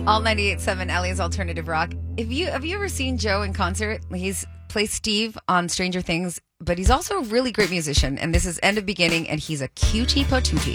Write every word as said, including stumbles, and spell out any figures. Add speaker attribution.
Speaker 1: All ninety-eight point seven Ellie's Alternative Rock. If you have you ever seen Joe in concert? He's plays Steve on Stranger Things, but he's also a really great musician. And this is End of Beginning, and he's a cutie patootie.